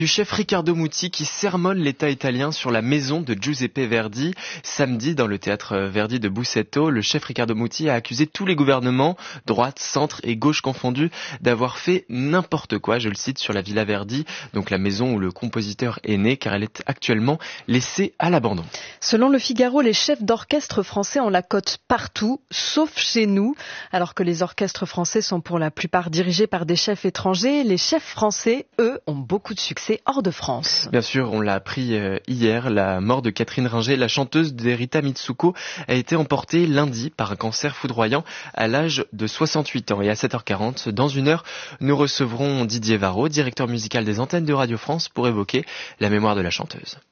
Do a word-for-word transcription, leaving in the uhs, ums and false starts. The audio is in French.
Du chef Riccardo Muti qui sermonne l'État italien sur la maison de Giuseppe Verdi. Samedi, dans le théâtre Verdi de Busseto, le chef Riccardo Muti a accusé tous les gouvernements, droite, centre et gauche confondus, d'avoir fait n'importe quoi, je le cite, sur la Villa Verdi, donc la maison où le compositeur est né, car elle est actuellement laissée à l'abandon. Selon le Figaro, les chefs d'orchestre français ont la cote partout, sauf chez nous. Alors que les orchestres français sont pour la plupart dirigés par des chefs étrangers, les chefs français, eux, ont beaucoup de succès hors de France. Bien sûr, on l'a appris hier, la mort de Catherine Ringer, la chanteuse d'Erita Mitsuko, a été emportée lundi par un cancer foudroyant à l'âge de soixante-huit ans. Et à sept heures quarante, dans une heure, nous recevrons Didier Varro, directeur musical des antennes de Radio France, pour évoquer la mémoire de la chanteuse.